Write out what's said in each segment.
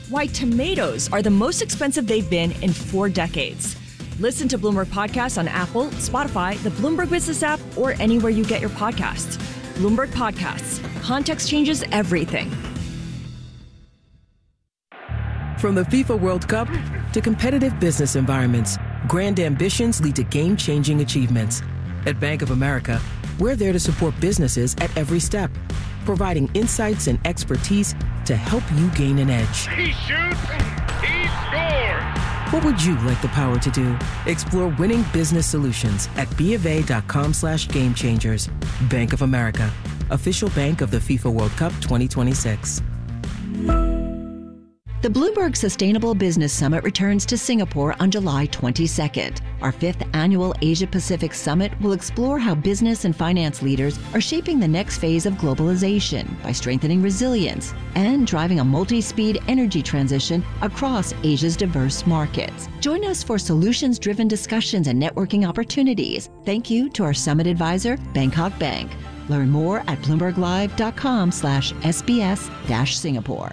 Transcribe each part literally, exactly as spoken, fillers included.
why tomatoes are the most expensive they've been in four decades. Listen to Bloomberg Podcasts on Apple, Spotify, the Bloomberg Business app, or anywhere you get your podcasts. Bloomberg Podcasts. Context changes everything. From the FIFA World Cup to competitive business environments, grand ambitions lead to game-changing achievements. At Bank of America, we're there to support businesses at every step, providing insights and expertise to help you gain an edge. He shoots, he scores! What would you like the power to do? Explore winning business solutions at BofA.com slash game changers. Bank of America, official bank of the FIFA World Cup twenty twenty-six. The Bloomberg Sustainable Business Summit returns to Singapore on July twenty-second. Our fifth annual Asia-Pacific Summit will explore how business and finance leaders are shaping the next phase of globalization by strengthening resilience and driving a multi-speed energy transition across Asia's diverse markets. Join us for solutions-driven discussions and networking opportunities. Thank you to our summit advisor, Bangkok Bank. Learn more at bloomberglive.com slash SBS dash Singapore.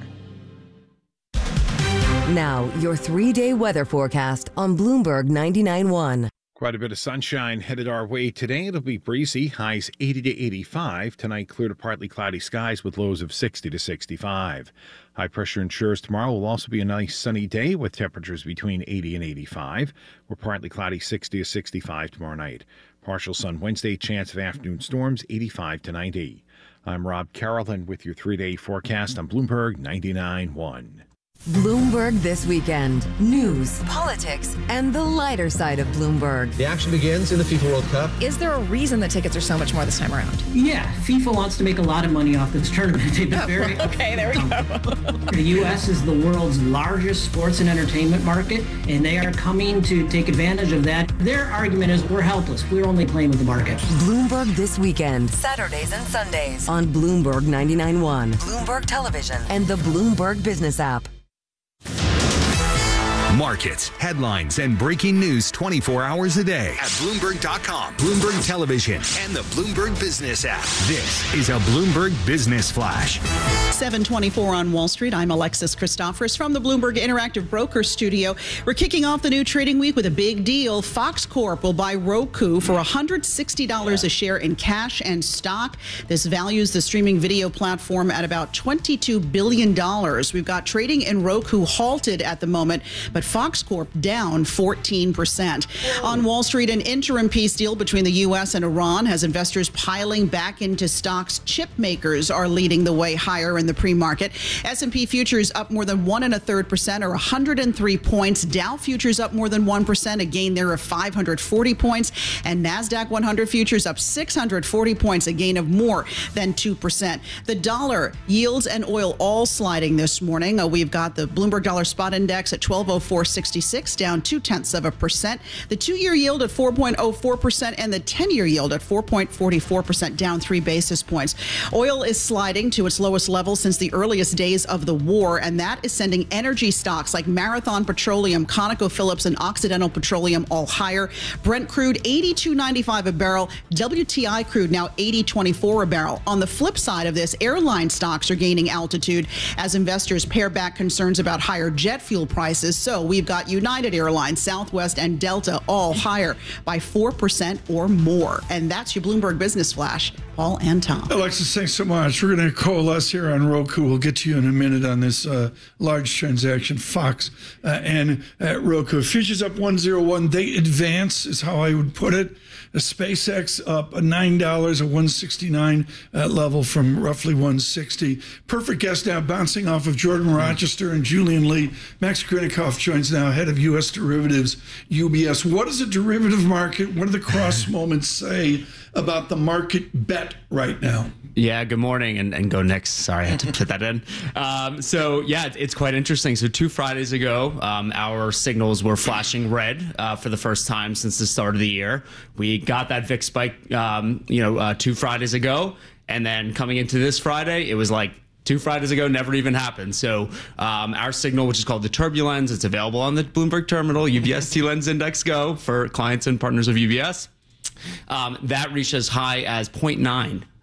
Now, your three-day weather forecast on Bloomberg ninety-nine point one. Quite a bit of sunshine headed our way today. It'll be breezy, highs eighty to eighty-five. Tonight, clear to partly cloudy skies with lows of sixty to sixty-five. High pressure ensures tomorrow will also be a nice sunny day with temperatures between eighty and eighty-five. We're partly cloudy, sixty to sixty-five tomorrow night. Partial sun Wednesday, chance of afternoon storms, eighty-five to ninety. I'm Rob Carolyn with your three-day forecast on Bloomberg ninety-nine point one. Bloomberg This Weekend. News, politics, and the lighter side of Bloomberg. The action begins in the FIFA World Cup. Is there a reason the tickets are so much more this time around? Yeah, FIFA wants to make a lot of money off this tournament. They've been very okay, there we go. The U S is the world's largest sports and entertainment market, and they are coming to take advantage of that. Their argument is we're helpless. We're only playing with the market. Bloomberg This Weekend. Saturdays and Sundays on Bloomberg ninety-nine point one, Bloomberg Television, and the Bloomberg Business app. Markets, headlines, and breaking news twenty-four hours a day at Bloomberg dot com, Bloomberg Television, and the Bloomberg Business app. This is a Bloomberg Business Flash. seven twenty-four on Wall Street. I'm Alexis Christophorus from the Bloomberg Interactive Broker Studio. We're kicking off the new trading week with a big deal. Fox Corp will buy Roku for one hundred sixty dollars a share in cash and stock. This values the streaming video platform at about twenty-two billion dollars. We've got trading in Roku halted at the moment, but Fox Corp down fourteen percent. Whoa. On Wall Street, an interim peace deal between the U S and Iran has investors piling back into stocks. Chip makers are leading the way higher in the pre-market. S and P futures up more than one and a third percent, or one hundred three points. Dow futures up more than one percent, a gain there of five hundred forty points. And NASDAQ one hundred futures up six hundred forty points, a gain of more than two percent. The dollar, yields, and oil all sliding this morning. Uh, we've got the Bloomberg Dollar Spot Index at twelve oh four sixty-six, down two tenths of a percent. The two-year yield at four point oh four percent and the ten-year yield at four point four four percent, down three basis points. Oil is sliding to its lowest level since the earliest days of the war, and that is sending energy stocks like Marathon Petroleum, ConocoPhillips, and Occidental Petroleum all higher. Brent crude eighty-two ninety-five a barrel. W T I crude now eighty twenty-four a barrel. On the flip side of this, airline stocks are gaining altitude as investors pare back concerns about higher jet fuel prices. So we've got United Airlines, Southwest, and Delta all higher by four percent or more. And that's your Bloomberg Business Flash. Paul and Tom. Alexis, thanks so much. We're going to coalesce here on Roku. We'll get to you in a minute on this uh, large transaction, Fox uh, and uh, Roku. Futures up one oh one. They advance is how I would put it. A SpaceX up a nine dollars, a one sixty-nine uh, level from roughly one sixty. Perfect guest now, bouncing off of Jordan Rochester and Julian Lee. Max Grinikoff joins now, head of U S derivatives, U B S. What does a derivative market, what do the cross moments say about the market bet right now? Yeah, good morning, and, and go Knicks. Sorry, I had to put that in. Um, so, yeah, it's quite interesting. So two Fridays ago, um, our signals were flashing red uh, for the first time since the start of the year. We got that V I X spike, um, you know, uh, two Fridays ago, and then coming into this Friday, it was like two Fridays ago, never even happened. So um, our signal, which is called the Turbulence, it's available on the Bloomberg Terminal, U B S T-Lens Index Go for clients and partners of U B S. Um, that reached as high as zero point nine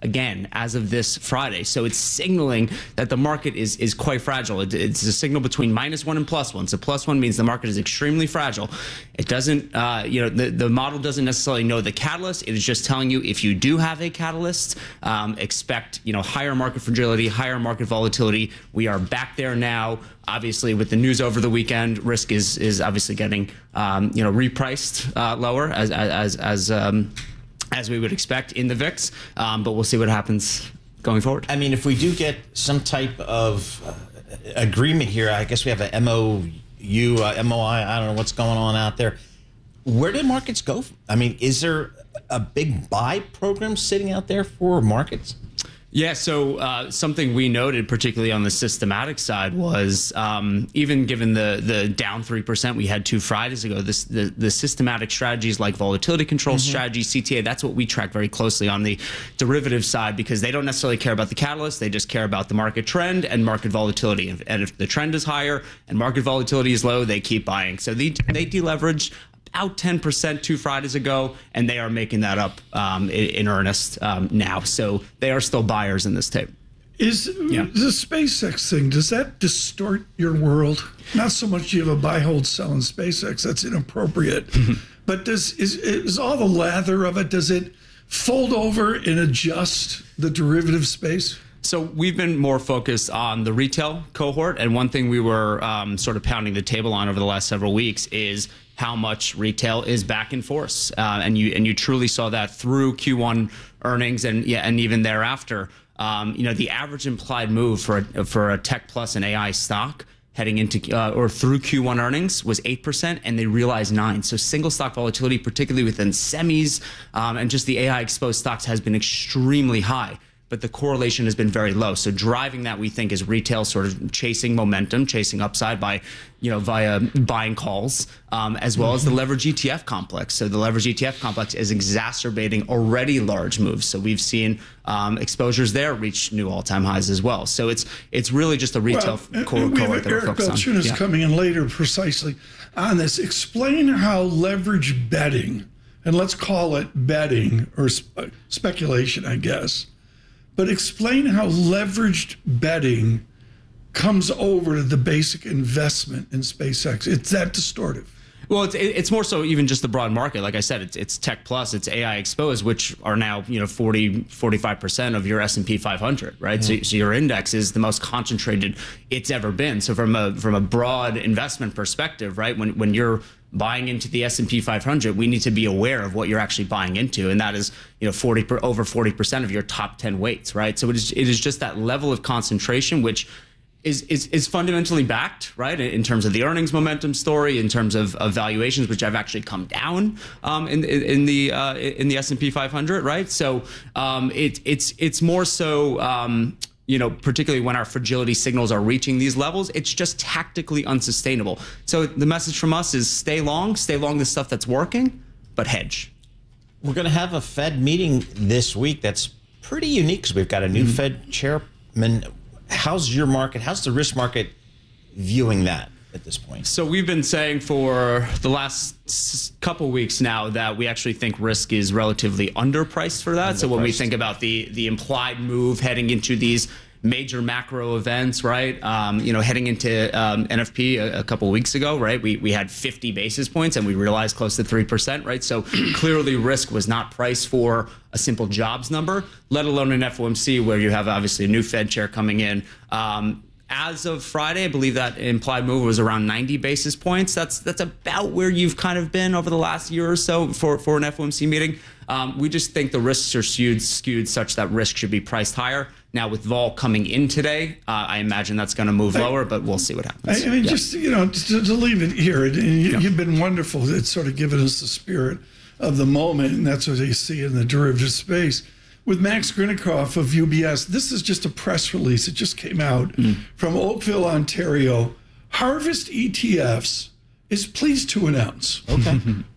again as of this Friday. So it's signaling that the market is is quite fragile. It, it's a signal between minus one and plus one. So plus one means the market is extremely fragile. It doesn't, uh, you know, the, the model doesn't necessarily know the catalyst. It is just telling you if you do have a catalyst, um, expect, you know, higher market fragility, higher market volatility. We are back there now. Obviously, with the news over the weekend, risk is is obviously getting, um, you know, repriced uh, lower as as as um, as we would expect in the V I X. Um, but we'll see what happens going forward. I mean, if we do get some type of uh, agreement here, I guess we have a M O U, uh, M O I. I don't know what's going on out there. Where do markets go? I mean, is there a big buy program sitting out there for markets? Yeah, so uh, something we noted, particularly on the systematic side, was um, even given the the down three percent we had two Fridays ago, this, the, the systematic strategies like volatility control mm-hmm. strategy, C T A, that's what we track very closely on the derivative side, because they don't necessarily care about the catalyst. They just care about the market trend and market volatility. And, and if the trend is higher and market volatility is low, they keep buying. So they, they deleveraged out ten percent two Fridays ago, and they are making that up um, in, in earnest um, now. So they are still buyers in this tape. Is yeah. the SpaceX thing, does that distort your world? Not so much you have a buy, hold, sell in SpaceX. That's inappropriate. But does is, is all the lather of it, does it fold over and adjust the derivative space? So we've been more focused on the retail cohort, and one thing we were um, sort of pounding the table on over the last several weeks is how much retail is back in force, uh, and you and you truly saw that through Q one earnings and yeah, and even thereafter. Um, you know, the average implied move for a, for a tech plus and A I stock heading into uh, or through Q one earnings was eight percent, and they realized nine. So single stock volatility, particularly within semis um, and just the A I exposed stocks, has been extremely high. But the correlation has been very low. So driving that, we think, is retail sort of chasing momentum, chasing upside by, you know, via buying calls, um, as well as the leverage E T F complex. So the leverage E T F complex is exacerbating already large moves. So we've seen um, exposures there reach new all-time highs as well. So it's it's really just a retail well, core we cohort have Eric Balchunas yeah. coming in later precisely on this. Explain how leverage betting, and let's call it betting or spe speculation, I guess, but explain how leveraged betting comes over to the basic investment in SpaceX. It's that distortive. Well, it's it's more so even just the broad market. Like I said, it's it's tech plus, it's A I exposed, which are now, you know, forty, forty-five percent of your S and P five hundred, right? Mm. So, so your index is the most concentrated it's ever been. So from a from a broad investment perspective, right, when when you're buying into the S and P five hundred, we need to be aware of what you're actually buying into, and that is, you know, forty per, over forty percent of your top ten weights, right? So it is it is just that level of concentration, which is is, is fundamentally backed, right, in terms of the earnings momentum story, in terms of, of valuations, which have actually come down um, in in the uh, in the S and P five hundred, right? So um, it it's it's more so. Um, you know, particularly when our fragility signals are reaching these levels, it's just tactically unsustainable. So the message from us is stay long, stay long the stuff that's working, but hedge. We're going to have a Fed meeting this week that's pretty unique because we've got a new mm-hmm. Fed chairman. How's your market, how's the risk market viewing that at this point? So we've been saying for the last couple weeks now that we actually think risk is relatively underpriced for that. Underpriced. So when we think about the the implied move heading into these major macro events, right? Um, you know, heading into um, N F P a, a couple weeks ago, right? We we had fifty basis points and we realized close to three percent, right? So clearly risk was not priced for a simple jobs number, let alone an F O M C where you have obviously a new Fed chair coming in. Um, As of Friday, I believe that implied move was around ninety basis points. That's that's about where you've kind of been over the last year or so for, for an F O M C meeting. Um, we just think the risks are skewed, skewed such that risk should be priced higher. Now, with vol coming in today, uh, I imagine that's going to move lower, I, but we'll see what happens. I, I mean, yeah. just, you know, to, to leave it here, and you, yeah. you've been wonderful. It's sort of given us the spirit of the moment, and that's what you see in the derivative space. With Max Grinikoff of U B S, this is just a press release. It just came out mm. from Oakville, Ontario. Harvest E T Fs is pleased to announce okay.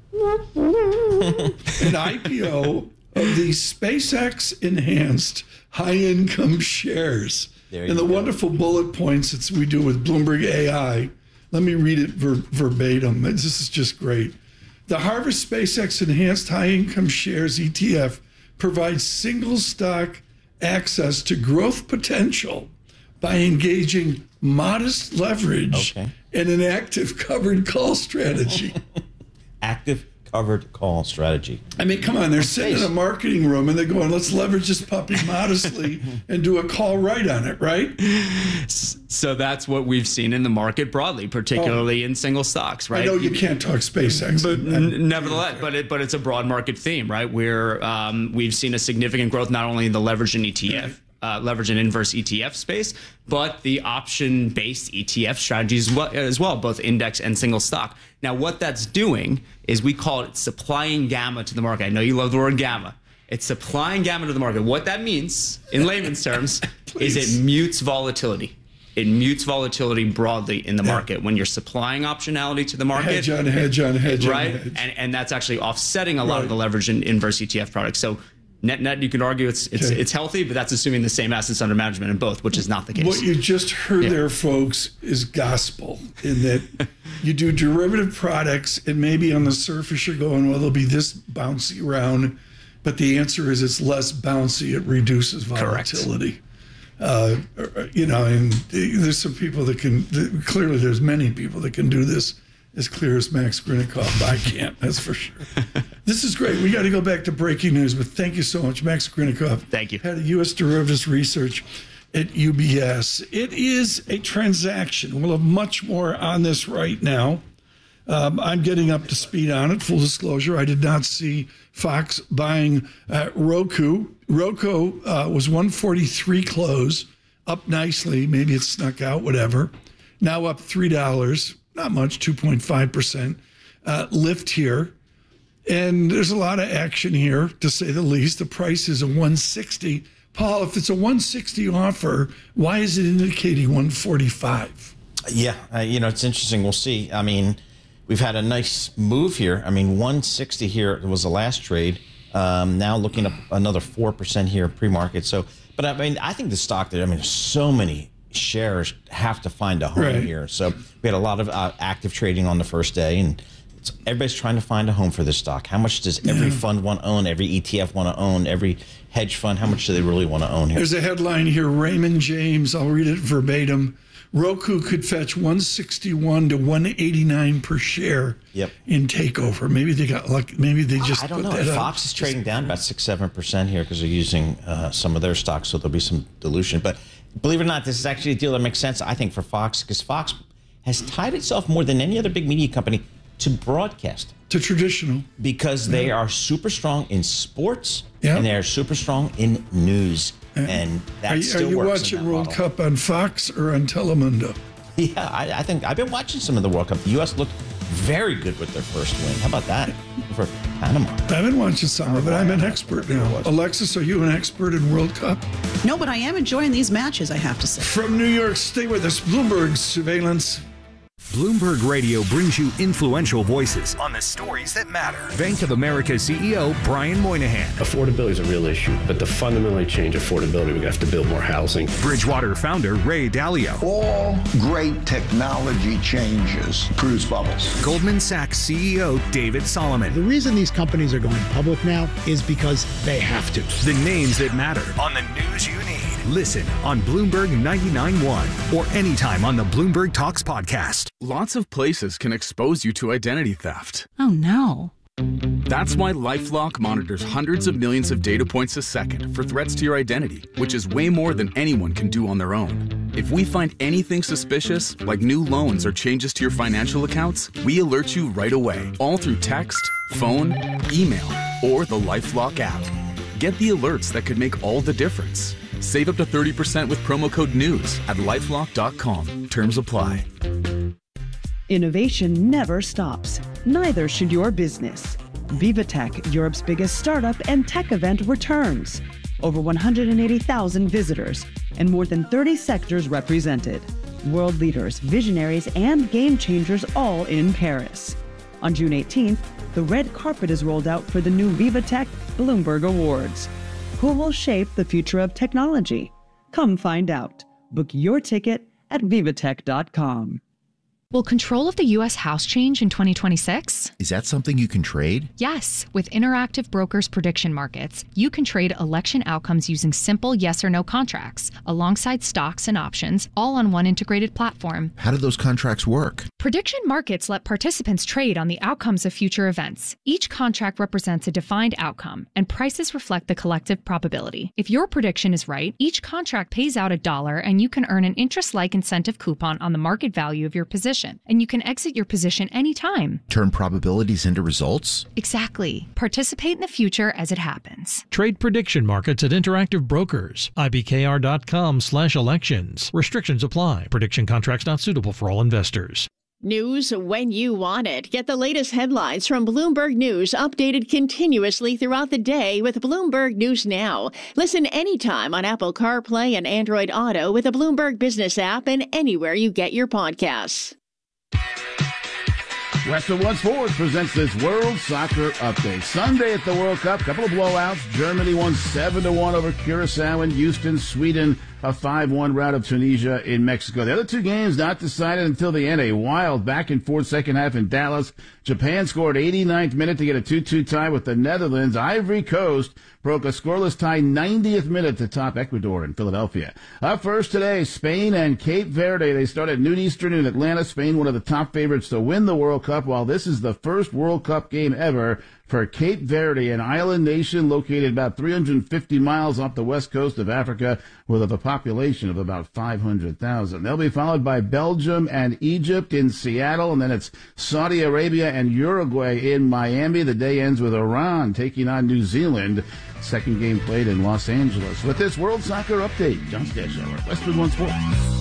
an I P O of the SpaceX enhanced high-income shares. And the go. wonderful bullet points that we do with Bloomberg A I. Let me read it ver verbatim. This is just great. The Harvest SpaceX enhanced high-income shares E T F provides single stock access to growth potential by engaging modest leverage Okay. and an active covered call strategy. Active covered call strategy. I mean, come on, they're sitting in a marketing room and they're going, let's leverage this puppy modestly and do a call right on it, right? So that's what we've seen in the market broadly, particularly oh. in single stocks, right? I know you can't talk SpaceX. But n- nevertheless, but it, but it's a broad market theme, right? Where um, we've seen a significant growth not only in the leverage and E T F, uh, leverage and inverse E T F space, but the option-based E T F strategies as well, as well, both index and single stock. Now, what that's doing is we call it supplying gamma to the market. I know you love the word gamma. It's supplying gamma to the market. What that means, in layman's terms, is it mutes volatility. It mutes volatility broadly in the market. When you're supplying optionality to the market. Hedge on hedge on hedge right? on hedge. And, and that's actually offsetting a lot Right. of the leverage in inverse E T F products. So net net, you can argue it's it's Okay. it's healthy, but that's assuming the same assets under management in both, which is not the case. What you just heard Yeah. there, folks, is gospel in that you do derivative products, and maybe on the surface you're going, well, they'll be this bouncy around, but the answer is it's less bouncy. It reduces volatility. Uh, you know, and there's some people that can, clearly there's many people that can do this as clear as Max Grinikoff. I can't, that's for sure. This is great. We got to go back to breaking news, but thank you so much, Max Grinikoff. Thank you. Head of U S Derivatives Research at U B S. It is a transaction. We'll have much more on this right now. Um, I'm getting up to speed on it. Full disclosure, I did not see Fox buying uh, Roku. Roku uh, was one forty-three close, up nicely. Maybe it snuck out, whatever. Now up three dollars, not much, two point five percent uh, lift here. And there's a lot of action here, to say the least. The price is a one sixty. Paul, if it's a one sixty offer, why is it indicating one forty-five? Yeah, uh, you know, it's interesting. We'll see. I mean, we've had a nice move here. I mean, one sixty here was the last trade. Um, now looking up another four percent here pre-market. So, but I mean, I think the stock there, I mean, so many shares have to find a home Right. here. So we had a lot of uh, active trading on the first day, and it's, everybody's trying to find a home for this stock. How much does every Yeah. fund want to own? Every E T F want to own? Every hedge fund? How much do they really want to own here? There's a headline here, Raymond James, I'll read it verbatim. Roku could fetch one sixty-one to one eighty-nine per share Yep. in takeover. Maybe they got lucky. Maybe they just I don't put know. that Fox up. is trading down about six, seven percent here because they're using uh, some of their stocks, so there'll be some dilution. But believe it or not, this is actually a deal that makes sense, I think, for Fox, because Fox has tied itself more than any other big media company to broadcast, to traditional, because they are super strong in sports Yeah. and they are super strong in news, Yeah. and that Are you, still are you works in watching that World model. Cup on Fox or on Telemundo? Yeah, I, I think I've been watching some of the World Cup. The U S looked very good with their first win. How about that for Panama? I've been watching some of it. I'm an expert now. Alexis, are you an expert in World Cup? No, but I am enjoying these matches, I have to say. From New York, stay with us. Bloomberg Surveillance. Bloomberg Radio brings you influential voices on the stories that matter. Bank of America C E O Brian Moynihan. Affordability is a real issue, but to fundamentally change affordability, we have to build more housing. Bridgewater founder Ray Dalio. All great technology changes produce bubbles. Goldman Sachs C E O David Solomon. The reason these companies are going public now is because they have to. The names that matter on the news you need. Listen on Bloomberg ninety-nine point one or anytime on the Bloomberg Talks podcast. Lots of places can expose you to identity theft. Oh no. That's why LifeLock monitors hundreds of millions of data points a second for threats to your identity, which is way more than anyone can do on their own. If we find anything suspicious, like new loans or changes to your financial accounts, we alert you right away, all through text, phone, email, or the LifeLock app. Get the alerts that could make all the difference. Save up to thirty percent with promo code NEWS at lifelock dot com. Terms apply. Innovation never stops. Neither should your business. VivaTech, Europe's biggest startup and tech event, returns. Over one hundred eighty thousand visitors and more than thirty sectors represented. World leaders, visionaries, and game changers all in Paris. On June eighteenth, the red carpet is rolled out for the new VivaTech Bloomberg Awards. Who will shape the future of technology? Come find out. Book your ticket at vivatech dot com. Will control of the U S House change in twenty twenty-six? Is that something you can trade? Yes. With Interactive Brokers Prediction Markets, you can trade election outcomes using simple yes or no contracts, alongside stocks and options, all on one integrated platform. How do those contracts work? Prediction markets let participants trade on the outcomes of future events. Each contract represents a defined outcome, and prices reflect the collective probability. If your prediction is right, each contract pays out a dollar, and you can earn an interest-like incentive coupon on the market value of your position. And you can exit your position anytime. Turn probabilities into results? Exactly. Participate in the future as it happens. Trade prediction markets at Interactive Brokers. ibkr.com slash elections. Restrictions apply. Prediction contracts not suitable for all investors. News when you want it. Get the latest headlines from Bloomberg News, updated continuously throughout the day with Bloomberg News Now. Listen anytime on Apple CarPlay and Android Auto with the Bloomberg Business app and anywhere you get your podcasts. Western One Sports presents this World Soccer Update. Sunday at the World Cup, couple of blowouts. Germany won seven to one over Curacao in Houston. Sweden, a five one rout of Tunisia in Mexico. The other two games not decided until the end. A wild back-and-forth second half in Dallas. Japan scored eighty-ninth minute to get a two two tie with the Netherlands. Ivory Coast broke a scoreless tie ninetieth minute to top Ecuador in Philadelphia. Up first today, Spain and Cape Verde. They start at noon Eastern in Atlanta. Spain, one of the top favorites to win the World Cup, while this is the first World Cup game ever for Cape Verde, an island nation located about three hundred fifty miles off the west coast of Africa with a population of about five hundred thousand. They'll be followed by Belgium and Egypt in Seattle, and then it's Saudi Arabia and Uruguay in Miami. The day ends with Iran taking on New Zealand. Second game played in Los Angeles. With this World Soccer Update, John Stashower, Western One Sports.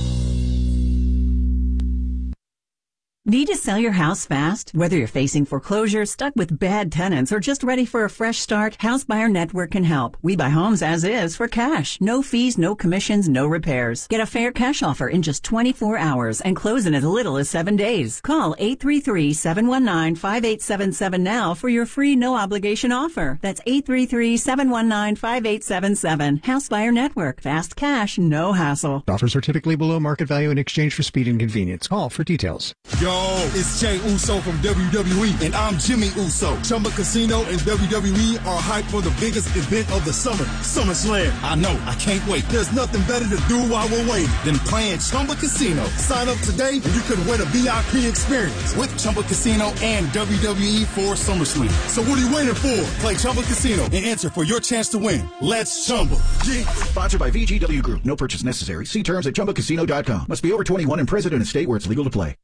Need to sell your house fast? Whether you're facing foreclosure, stuck with bad tenants, or just ready for a fresh start, House Buyer Network can help. We buy homes as is for cash. No fees, no commissions, no repairs. Get a fair cash offer in just twenty-four hours and close in as little as seven days. Call eight three three, seven one nine, five eight seven seven now for your free no-obligation offer. That's eight three three, seven one nine, five eight seven seven. House Buyer Network. Fast cash, no hassle. Offers are typically below market value in exchange for speed and convenience. Call for details. Yo, it's Jey Uso from W W E, and I'm Jimmy Uso. Chumba Casino and W W E are hyped for the biggest event of the summer, SummerSlam. I know, I can't wait. There's nothing better to do while we're waiting than playing Chumba Casino. Sign up today and you could win a V I P experience with Chumba Casino and W W E for SummerSlam. So what are you waiting for? Play Chumba Casino and enter for your chance to win. Let's Chumba. Yeah. Sponsored by V G W Group. No purchase necessary. See terms at chumba casino dot com. Must be over twenty-one and present in a state where it's legal to play.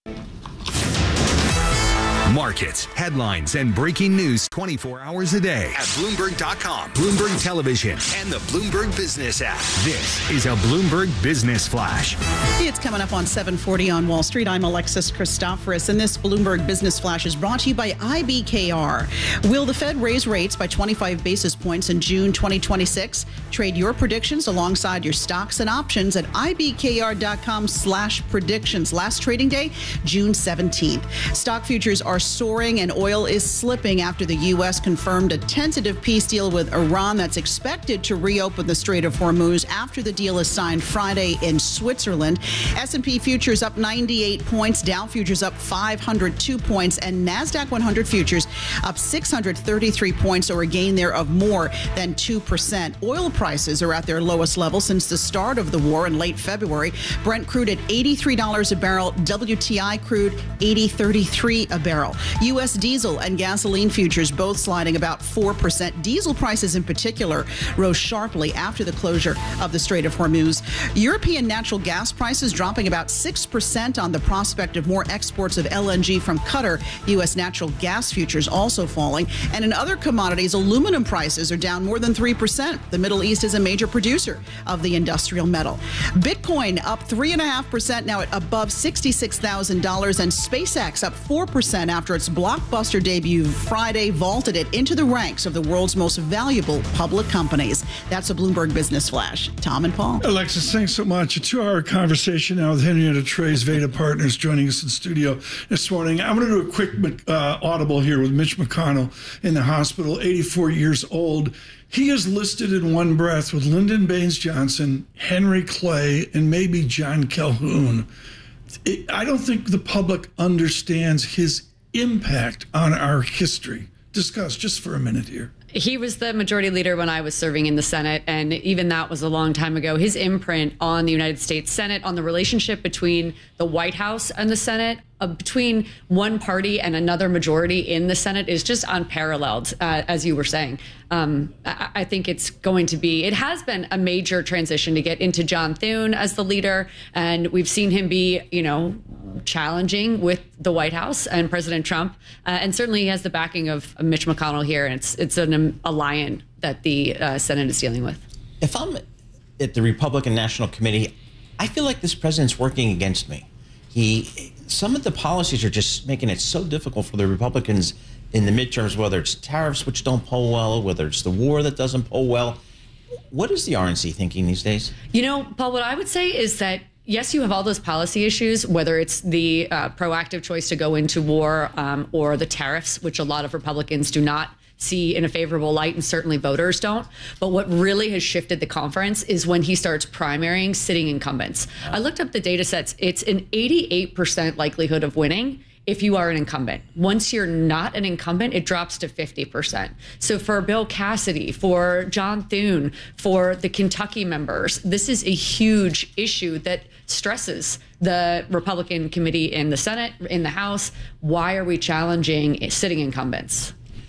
Markets, headlines, and breaking news twenty-four hours a day at Bloomberg dot com, Bloomberg Television, and the Bloomberg Business app. This is a Bloomberg Business Flash. It's coming up on seven forty on Wall Street. I'm Alexis Christoforous, and this Bloomberg Business Flash is brought to you by I B K R. Will the Fed raise rates by twenty-five basis points in June twenty twenty-six? Trade your predictions alongside your stocks and options at I B K R dot com slash predictions. Last trading day, June seventeenth. Stock futures are soaring and oil is slipping after the U S confirmed a tentative peace deal with Iran that's expected to reopen the Strait of Hormuz after the deal is signed Friday in Switzerland. S and P futures up ninety-eight points, Dow futures up five hundred two points, and NASDAQ one hundred futures up six hundred thirty-three points, or a gain there of more than two percent. Oil prices are at their lowest level since the start of the war in late February. Brent crude at eighty-three dollars a barrel, W T I crude eighty thirty-three a barrel. U S diesel and gasoline futures both sliding about four percent. Diesel prices in particular rose sharply after the closure of the Strait of Hormuz. European natural gas prices dropping about six percent on the prospect of more exports of L N G from Qatar. U S natural gas futures also falling. And in other commodities, aluminum prices are down more than three percent. The Middle East is a major producer of the industrial metal. Bitcoin up three point five percent, now at above sixty-six thousand dollars. And SpaceX up four percent after its blockbuster debut Friday vaulted it into the ranks of the world's most valuable public companies. That's a Bloomberg Business Flash. Tom and Paul. Alexis, thanks so much. A two-hour conversation now with Henrietta Trey's Veda Partners joining us in studio this morning. I'm going to do a quick uh, audible here with Mitch McConnell in the hospital, eighty-four years old. He is listed in one breath with Lyndon Baines Johnson, Henry Clay, and maybe John Calhoun. it, I don't think the public understands his impact on our history. Discuss just for a minute here. He was the majority leader when I was serving in the Senate, and even that was a long time ago. His imprint on the United States Senate, on the relationship between the White House and the Senate, uh, between one party and another majority in the Senate is just unparalleled, uh, as you were saying. Um, I, I think it's going to be, it has been a major transition to get into John Thune as the leader, and we've seen him be, you know, challenging with the White House and President Trump, uh, and certainly he has the backing of Mitch McConnell here, and it's it's an, um, a lion that the uh, Senate is dealing with. If I'm at the Republican National Committee, I feel like this president's working against me. He, some of the policies are just making it so difficult for the Republicans in the midterms, whether it's tariffs, which don't poll well, whether it's the war that doesn't poll well. What is the R N C thinking these days? You know, Paul, what I would say is that yes, you have all those policy issues, whether it's the uh, proactive choice to go into war um, or the tariffs, which a lot of Republicans do not see in a favorable light, and certainly voters don't. But what really has shifted the conference is when he starts primarying sitting incumbents. Wow. I looked up the data sets. It's an eighty-eight percent likelihood of winning if you are an incumbent. Once you're not an incumbent, it drops to fifty percent. So for Bill Cassidy, for John Thune, for the Kentucky members, this is a huge issue that stresses the Republican committee in the Senate, in the House. Why are we challenging sitting incumbents?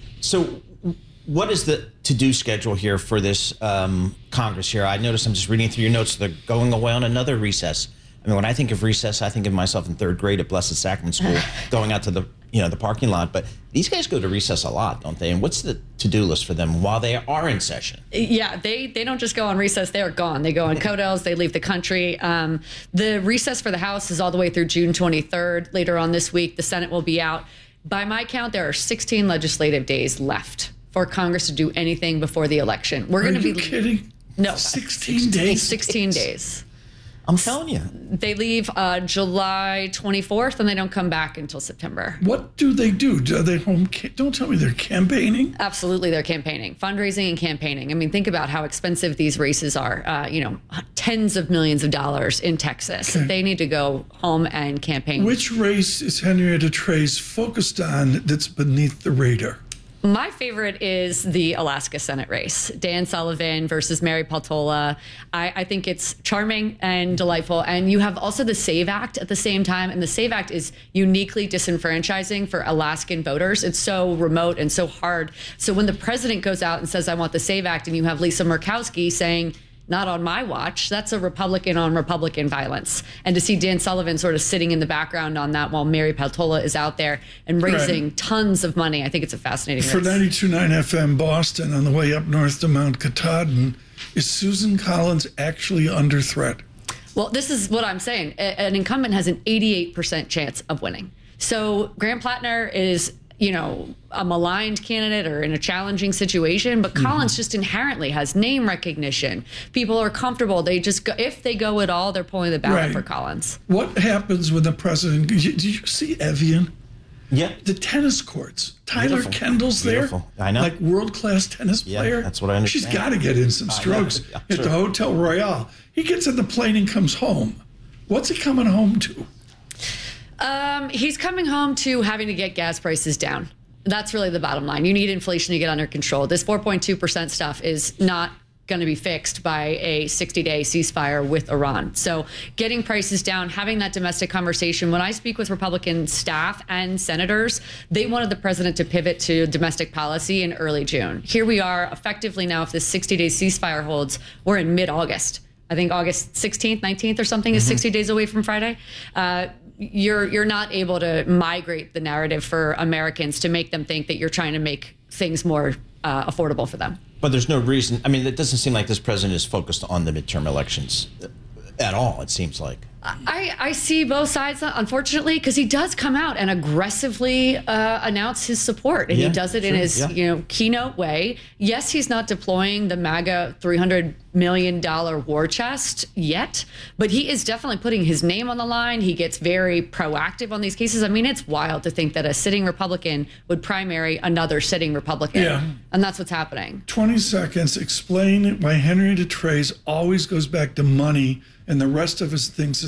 So what is the to-do schedule here for this um, Congress here? I noticed, I'm just reading through your notes, they're going away on another recess. I mean, when I think of recess, I think of myself in third grade at Blessed Sacrament School, going out to the, you know, the parking lot. But these guys go to recess a lot, don't they? And what's the to-do list for them while they are in session? Yeah, they, they don't just go on recess, they are gone. They go on codels, they leave the country. Um, the recess for the House is all the way through June twenty-third. Later on this week, the Senate will be out. By my count, there are sixteen legislative days left for Congress to do anything before the election. We're going to be kidding. No, sixteen days. sixteen days. I'm telling you. They leave uh, July twenty-fourth, and they don't come back until September. What do they do? Do they home? Don't tell me they're campaigning. Absolutely, they're campaigning, fundraising and campaigning. I mean, think about how expensive these races are. Uh, you know, tens of millions of dollars in Texas. Okay. They need to go home and campaign. Which race is Henrietta Trey's focused on that's beneath the radar? My favorite is the Alaska Senate race, Dan Sullivan versus Mary Peltola. I, I think it's charming and delightful. And you have also the SAVE Act at the same time. And the SAVE Act is uniquely disenfranchising for Alaskan voters. It's so remote and so hard. So when the president goes out and says, I want the SAVE Act, and you have Lisa Murkowski saying, not on my watch, that's a Republican on Republican violence. And to see Dan Sullivan sort of sitting in the background on that while Mary Peltola is out there and raising right. tons of money, I think it's a fascinating For race. ninety-two point nine F M Boston, on the way up north to Mount Katahdin, is Susan Collins actually under threat? Well, this is what I'm saying. An incumbent has an eighty-eight percent chance of winning. So Graham Plattner is, you know, a maligned candidate or in a challenging situation, but Collins mm-hmm. just inherently has name recognition. People are comfortable. They just go, if they go at all, they're pulling the ballot right. for Collins. What happens when the president, did you see Evian? Yeah. The tennis courts. Tyler Beautiful. Kendall's Beautiful. there. I know. Like world-class tennis yeah, player. That's what I understand. She's got to get in some strokes yeah, at sure. the Hotel Royale. He gets in the plane and comes home. What's he coming home to? Um, he's coming home to having to get gas prices down. That's really the bottom line. You need inflation to get under control. This four point two percent stuff is not going to be fixed by a sixty-day ceasefire with Iran. So getting prices down, having that domestic conversation. When I speak with Republican staff and senators, they wanted the president to pivot to domestic policy in early June. Here we are, effectively now, if this sixty-day ceasefire holds, we're in mid-August. I think August sixteenth, nineteenth or something mm-hmm. is sixty days away from Friday. Uh, you're you're not able to migrate the narrative for Americans to make them think that you're trying to make things more uh, affordable for them. But there's no reason. I mean, it doesn't seem like this president is focused on the midterm elections at all, it seems like. I, I see both sides, unfortunately, because he does come out and aggressively uh, announce his support. And yeah, he does it sure, in his yeah. you know keynote way. Yes, he's not deploying the MAGA three hundred million dollars war chest yet, but he is definitely putting his name on the line. He gets very proactive on these cases. I mean, it's wild to think that a sitting Republican would primary another sitting Republican. Yeah. And that's what's happening. twenty seconds. Explain why Henrietta Trey's always goes back to money and the rest of his things is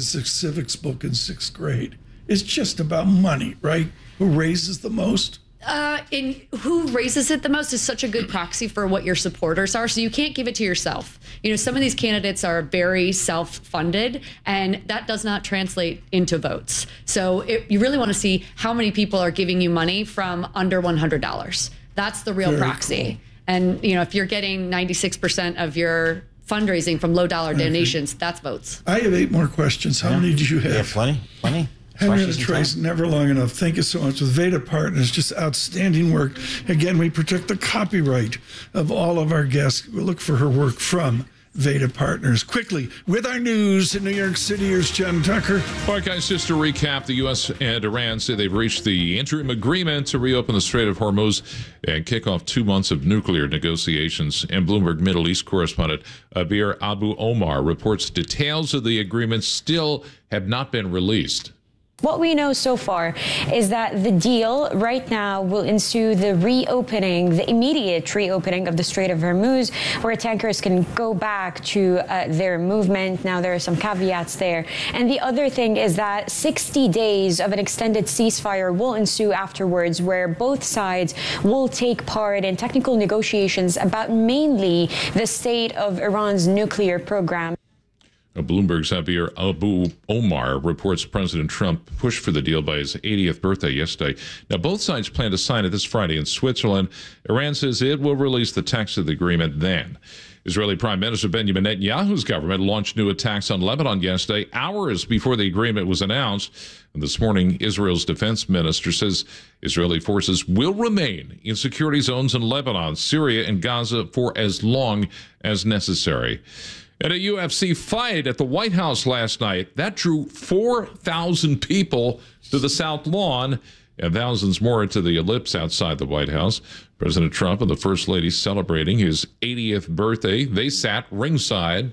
a civics book in sixth grade. It's just about money, right? Who raises the most? Uh, in who raises it the most is such a good proxy for what your supporters are. So you can't give it to yourself. You know, some of these candidates are very self-funded, and that does not translate into votes. So it, you really want to see how many people are giving you money from under one hundred dollars. That's the real very proxy. Cool. And, you know, if you're getting ninety-six percent of your fundraising from low dollar donations, okay. that's votes. I have eight more questions. How yeah. many do you have? Yeah, plenty, plenty. Henrietta Trace, never long enough. Thank you so much. With Veda Partners, just outstanding work. Again, we protect the copyright of all of our guests. We look for her work from Veda Partners. Quickly, with our news in New York City, here's John Tucker. All right, guys, just to recap, the U S and Iran say they've reached the interim agreement to reopen the Strait of Hormuz and kick off two months of nuclear negotiations. And Bloomberg Middle East correspondent Abir Abu Omar reports details of the agreement still have not been released. What we know so far is that the deal right now will ensue the reopening, the immediate reopening of the Strait of Hormuz, where tankers can go back to uh, their movement. Now, there are some caveats there. And the other thing is that sixty days of an extended ceasefire will ensue afterwards, where both sides will take part in technical negotiations about mainly the state of Iran's nuclear program. Bloomberg's Abir Abu Omar reports President Trump pushed for the deal by his eightieth birthday yesterday. Now, both sides plan to sign it this Friday in Switzerland. Iran says it will release the text of the agreement then. Israeli Prime Minister Benjamin Netanyahu's government launched new attacks on Lebanon yesterday, hours before the agreement was announced. And this morning, Israel's defense minister says Israeli forces will remain in security zones in Lebanon, Syria, and Gaza for as long as necessary. At a U F C fight at the White House last night, that drew four thousand people to the South Lawn and thousands more to the ellipse outside the White House. President Trump and the First Lady celebrating his eightieth birthday. They sat ringside.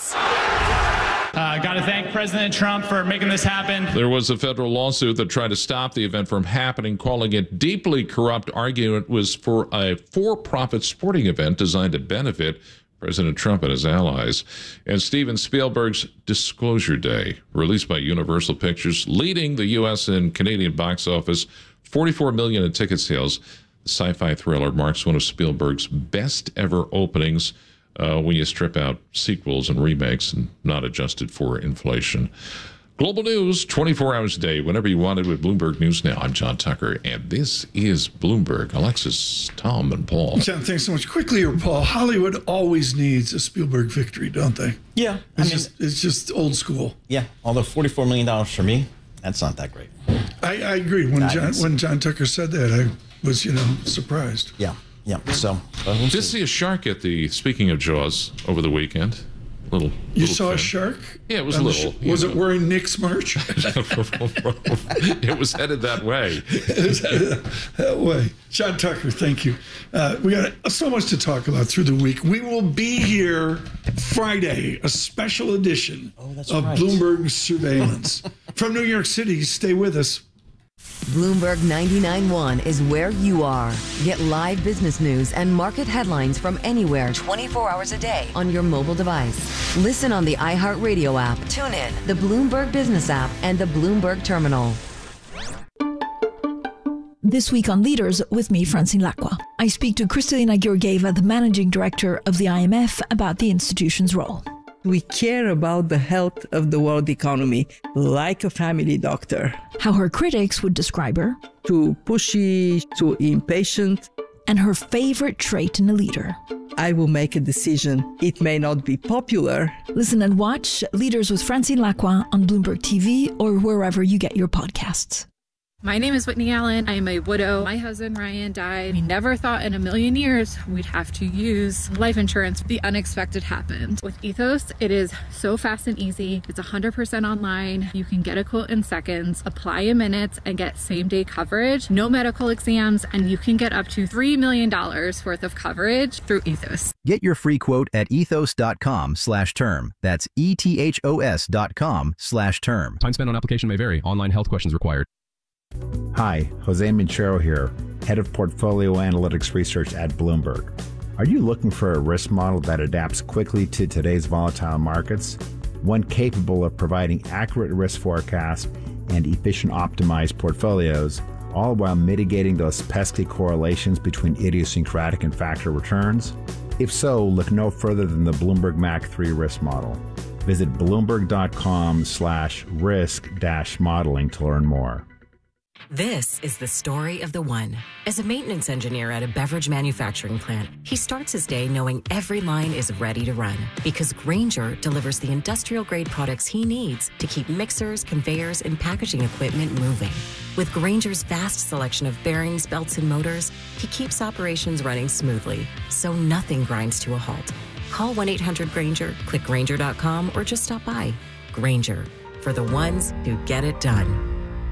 I uh, got to thank President Trump for making this happen. There was a federal lawsuit that tried to stop the event from happening, calling it deeply corrupt, arguing it was for a for-profit sporting event designed to benefit President Trump and his allies. And Steven Spielberg's Disclosure Day, released by Universal Pictures, leading the U S and Canadian box office, forty-four million dollars in ticket sales. The sci-fi thriller marks one of Spielberg's best ever openings uh, when you strip out sequels and remakes and not adjusted for inflation. Global news, twenty-four hours a day, whenever you want it with Bloomberg News Now. I'm John Tucker, and this is Bloomberg. Alexis, Tom, and Paul. John, thanks so much. Quickly, or Paul, Hollywood always needs a Spielberg victory, don't they? Yeah. It's, I mean, just, it's just old school. Yeah, although forty-four million dollars for me, that's not that great. I, I agree. When I John, when John Tucker said that, I was, you know, surprised. Yeah, yeah. So, we'll did see a shark at the, speaking of Jaws, over the weekend. Little, you little saw fin. a shark? Yeah, it was a little. Sh- was know. it wearing Nick's merch? It was headed that way. It was headed that way. John Tucker, thank you. Uh, we got so much to talk about through the week. We will be here Friday, a special edition oh, that's of right. Bloomberg Surveillance. From New York City, stay with us. Bloomberg ninety-nine point one is where you are. Get live business news and market headlines from anywhere twenty-four hours a day on your mobile device. Listen on the iHeartRadio app, tune in, the Bloomberg Business app, and the Bloomberg Terminal. This week on Leaders with me, Francine Lacqua. I speak to Kristalina Georgieva, the managing director of the I M F, about the institution's role. We care about the health of the world economy like a family doctor. How her critics would describe her. Too pushy, too impatient. And her favorite trait in a leader. I will make a decision. It may not be popular. Listen and watch Leaders with Francine Lacqua on Bloomberg T V or wherever you get your podcasts. My name is Whitney Allen. I am a widow. My husband, Ryan, died. We never thought in a million years we'd have to use life insurance. The unexpected happened. With Ethos, it is so fast and easy. It's one hundred percent online. You can get a quote in seconds, apply in minutes, and get same-day coverage. No medical exams, and you can get up to three million dollars worth of coverage through Ethos. Get your free quote at ethos.com slash term. That's E-T-H-O-S dot com slash term. Time spent on application may vary. Online health questions required. Hi, Jose Minchero here, Head of Portfolio Analytics Research at Bloomberg. Are you looking for a risk model that adapts quickly to today's volatile markets? one capable of providing accurate risk forecasts and efficient optimized portfolios, all while mitigating those pesky correlations between idiosyncratic and factor returns? If so, look no further than the Bloomberg M A C three risk model. Visit bloomberg.com slash risk dash modeling to learn more. This is the story of the one. As a maintenance engineer at a beverage manufacturing plant, he starts his day knowing every line is ready to run because Grainger delivers the industrial-grade products he needs to keep mixers, conveyors, and packaging equipment moving. With Grainger's vast selection of bearings, belts, and motors, he keeps operations running smoothly, so nothing grinds to a halt. Call one eight hundred Grainger, click Grainger dot com, or just stop by. Grainger, for the ones who get it done.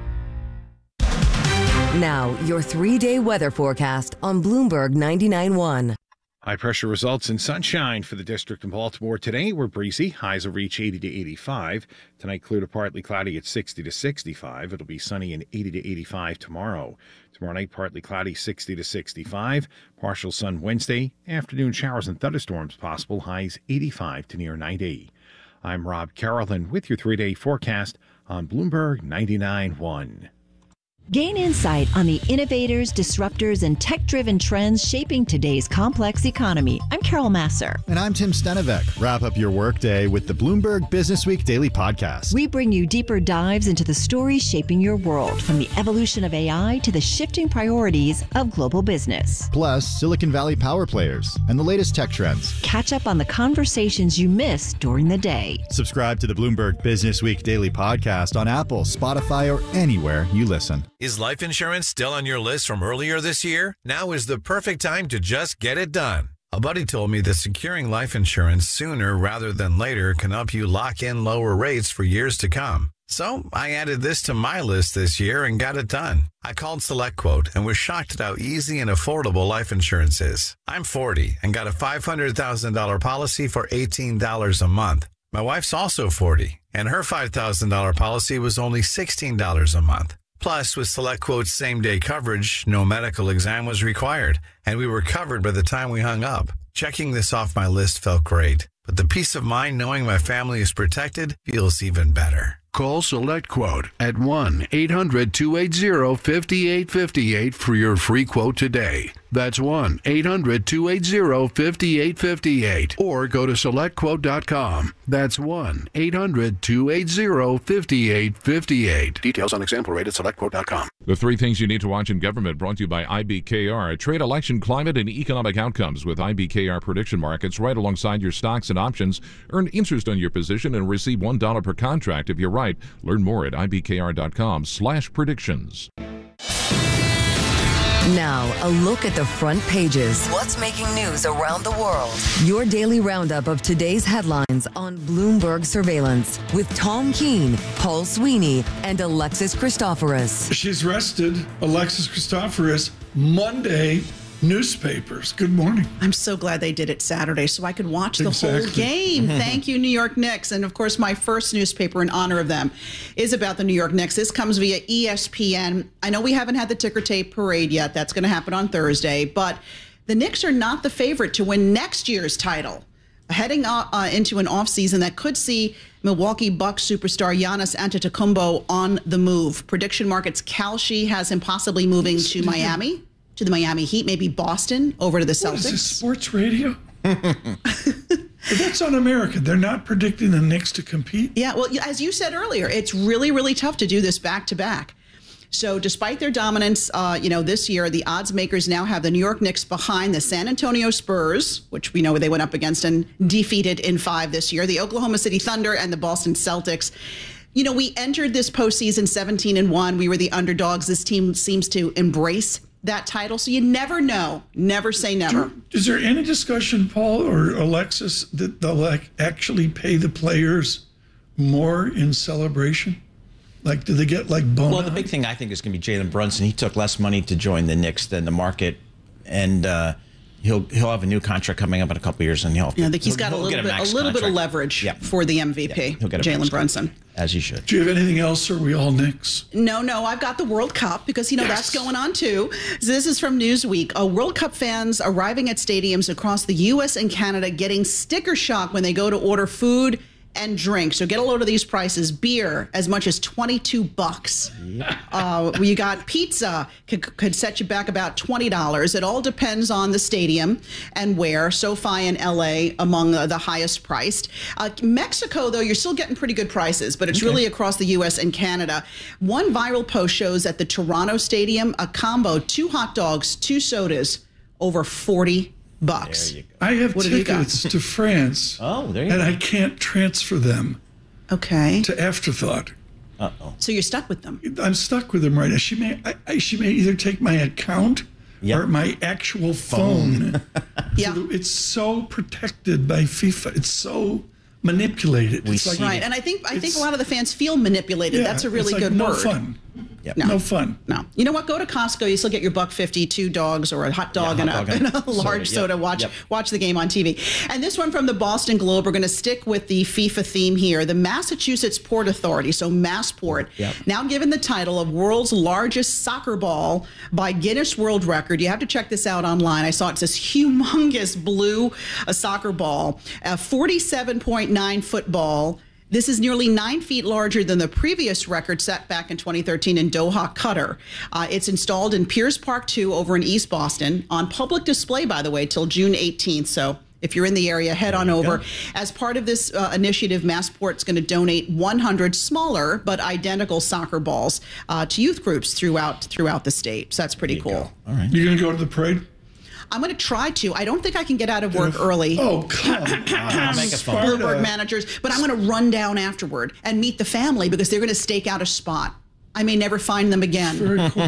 Now, your three-day weather forecast on Bloomberg ninety-nine point one. High pressure results in sunshine for the district in Baltimore today. We're breezy. Highs will reach eighty to eighty-five. Tonight, clear to partly cloudy at sixty to sixty-five. It'll be sunny and eighty to eighty-five tomorrow. Tomorrow night, partly cloudy, sixty to sixty-five. Partial sun Wednesday. Afternoon showers and thunderstorms possible. Highs eighty-five to near ninety. I'm Rob Carolyn with your three-day forecast on Bloomberg ninety-nine point one. Gain insight on the innovators, disruptors, and tech-driven trends shaping today's complex economy. I'm Carol Masser. And I'm Tim Stenevec. Wrap up your workday with the Bloomberg Business Week Daily Podcast. We bring you deeper dives into the stories shaping your world, from the evolution of A I to the shifting priorities of global business. Plus, Silicon Valley power players and the latest tech trends. Catch up on the conversations you missed during the day. Subscribe to the Bloomberg Business Week Daily Podcast on Apple, Spotify, or anywhere you listen. Is life insurance still on your list from earlier this year? Now is the perfect time to just get it done. A buddy told me that securing life insurance sooner rather than later can help you lock in lower rates for years to come. So I added this to my list this year and got it done. I called SelectQuote and was shocked at how easy and affordable life insurance is. I'm forty and got a five hundred thousand dollars policy for eighteen dollars a month. My wife's also forty, and her five thousand dollars policy was only sixteen dollars a month. Plus, with SelectQuote's same-day coverage, no medical exam was required, and we were covered by the time we hung up. Checking this off my list felt great, but the peace of mind knowing my family is protected feels even better. Call SelectQuote at one eight hundred two eight zero five eight five eight for your free quote today. That's one eight hundred two eight zero five eight five eight. Or go to select quote dot com. That's one eight hundred two eight zero five eight five eight. Details on example rate at select quote dot com. The three things you need to watch in government brought to you by I B K R. Trade, election, climate, and economic outcomes with I B K R prediction markets right alongside your stocks and options. Earn interest on your position and receive one dollar per contract if you're right. Learn more at I B K R dot com slash predictions. Now, a look at the front pages. What's making news around the world? Your daily roundup of today's headlines on Bloomberg Surveillance with Tom Keene, Paul Sweeney, and Alexis Christoforous. She's rested, Alexis Christoforous, Monday. Newspapers. Good morning. I'm so glad they did it Saturday so I could watch the Exactly. whole game. Thank you, New York Knicks. And of course, my first newspaper in honor of them is about the New York Knicks. This comes via E S P N. I know we haven't had the ticker tape parade yet. That's going to happen on Thursday. But the Knicks are not the favorite to win next year's title. Heading uh, into an offseason that could see Milwaukee Bucks superstar Giannis Antetokounmpo on the move. Prediction markets Kalshi has him possibly moving to Miami. To the Miami Heat, maybe Boston, over to the Celtics. What is this, sports radio? But that's un-American. They're not predicting the Knicks to compete. Yeah, well, as you said earlier, it's really, really tough to do this back-to-back. So despite their dominance, uh, you know, this year, the odds makers now have the New York Knicks behind the San Antonio Spurs, which we know they went up against and defeated in five this year, the Oklahoma City Thunder, and the Boston Celtics. You know, we entered this postseason seventeen and one. We were the underdogs. This team seems to embrace that title. So you never know. Never say never. Do, is there any discussion, Paul or Alexis, that they'll like actually pay the players more in celebration? Like, do they get like bonus? Well, the big thing I think is going to be Jalen Brunson. He took less money to join the Knicks than the market, and uh, he'll he'll have a new contract coming up in a couple of years, and he'll. Yeah, I think he's got he'll, a little bit a, a little contract. bit of leverage yeah. for the M V P. Yeah, he'll get a Jalen Brunson. As he should. Do you have anything else, or are we all Knicks? No, no, I've got the World Cup because, you know, yes. that's going on too. So this is from Newsweek. Uh, World Cup fans arriving at stadiums across the U S and Canada getting sticker shock when they go to order food and drink. So get a load of these prices. Beer, as much as twenty-two bucks. Yeah. Uh, you got pizza, could, could set you back about twenty dollars. It all depends on the stadium and where. SoFi in L A among uh, the highest priced. Uh, Mexico, though, you're still getting pretty good prices, but it's okay. really across the U S and Canada. One viral post shows at the Toronto Stadium, a combo, two hot dogs, two sodas, over forty bucks. There you go. I have what tickets have to France. Oh, there you and go. I can't transfer them. Okay. To Afterthought. Uh-oh. So you're stuck with them. I'm stuck with them right now. She may, I, I, she may either take my account yep. or my actual phone. phone. yeah. So it's so protected by FIFA. It's so manipulated. We it's like, right, and I think I think a lot of the fans feel manipulated. Yeah, That's a really it's like good no word. Fun. Yep. No. no fun. No. You know what? Go to Costco. You still get your buck fifty, two dogs, or a hot dog, yeah, and, hot a, dog and a large soda. soda. Yep. Watch yep. watch the game on T V. And this one from the Boston Globe. We're going to stick with the FIFA theme here. The Massachusetts Port Authority, so Massport, yep. now given the title of world's largest soccer ball by Guinness World Record. You have to check this out online. I saw it's this humongous blue uh, soccer ball, a forty-seven point nine foot ball. This is nearly nine feet larger than the previous record set back in twenty thirteen in Doha, Qatar. Uh, it's installed in Piers Park two over in East Boston, on public display, by the way, till June eighteenth. So if you're in the area, head on over. Go. As part of this uh, initiative, Massport's going to donate one hundred smaller but identical soccer balls uh, to youth groups throughout throughout the state. So that's pretty cool. Go. All right. You're going to go to the parade? I'm going to try to. I don't think I can get out of work early. Oh, come on. I'll make a phone. Bloomberg managers. But I'm going to run down afterward and meet the family because they're going to stake out a spot. I may never find them again. Very cool.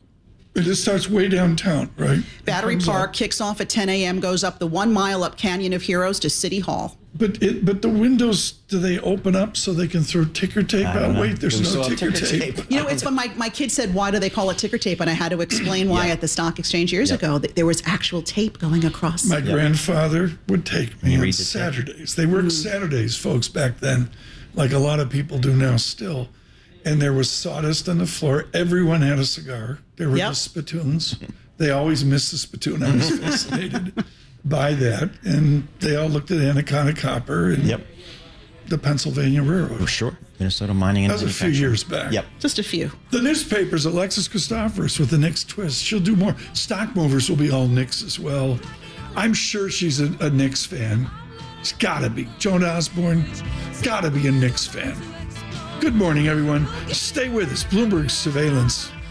It just starts way downtown, right? Battery Park up. Kicks off at ten a.m., goes up the one mile up Canyon of Heroes to City Hall. But it, but the windows, do they open up so they can throw ticker tape out? Know. Wait, there's no ticker, ticker tape. tape. You know, it's when my, my kid said, why do they call it ticker tape? And I had to explain why yep. at the stock exchange years yep. ago that there was actual tape going across. My yep. grandfather would take me on the Saturdays. They worked mm. Saturdays, folks, back then, like a lot of people do now still. And there was sawdust on the floor. Everyone had a cigar. There were yep. the spittoons. They always missed the spittoon. I was fascinated by that. And they all looked at Anaconda Copper and yep. the Pennsylvania Railroad. Oh, sure. Minnesota Mining and That was a few years back. Yep. Just a few. The newspapers, Alexis Christoforous with the Knicks twist. She'll do more. Stock movers will be all Knicks as well. I'm sure she's a, a Knicks fan. She's got to be. Joan Osborne, got to be a Knicks fan. Good morning, everyone. Stay with us. Bloomberg Surveillance.